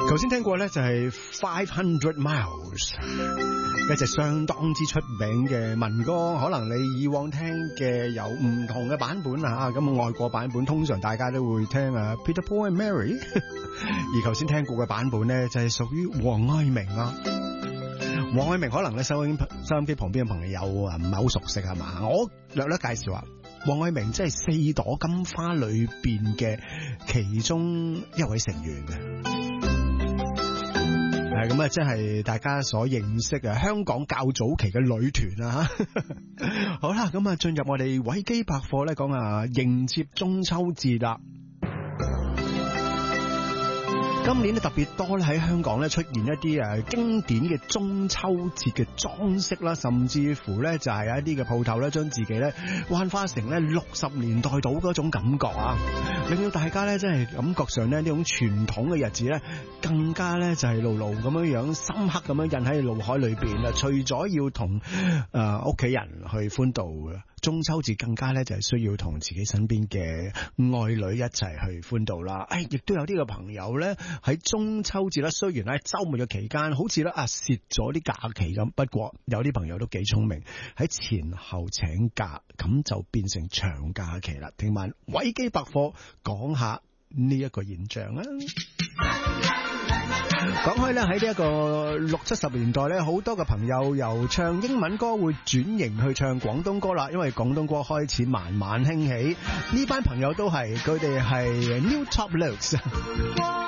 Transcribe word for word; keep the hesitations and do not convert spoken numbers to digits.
頭先聽過咧就係 Five Hundred Miles， 一隻相當之出名嘅民歌，可能你以往聽嘅有唔同嘅版本啊，咁外國版本通常大家都會聽啊 Peter Paul and Mary， 而頭先聽過嘅版本咧就係屬於黃愛明啊。黃愛明可能咧收音收音機旁邊嘅朋友啊唔係好熟悉係嘛，我略略介紹下。黃愛明即係四朵金花裏邊嘅其中一位成員嘅，係咁啊，即係大家所認識嘅香港較早期嘅女團啊。好啦，咁啊進入我哋維基百科咧，講下迎接中秋節啦。今年咧特別多咧喺香港咧出現一啲誒經典嘅中秋節嘅裝飾啦，甚至乎咧就係一啲嘅鋪頭咧將自己咧幻化成咧六十年代到嗰種感覺啊，令到大家咧真係感覺上咧呢種傳統嘅日子咧更加咧就係牢牢咁樣樣深刻咁樣印喺腦海裏邊啦。除咗要同誒屋企人去歡度中秋節，更加咧就係需要同自己身邊嘅愛女一齊去歡度啦。誒，亦都有啲嘅朋友咧喺中秋節咧，雖然喺周末嘅期間好似咧啊蝕咗啲假期咁，不過有啲朋友都幾聰明，喺前後請假，咁就變成長假期啦。聽晚維基百科講下呢一個現象啊。講開咧喺呢一個六七十年代咧，好多嘅朋友由唱英文歌會轉型去唱廣東歌啦，因為廣東歌開始慢慢興起。呢班朋友都係佢哋係 New Top Loads。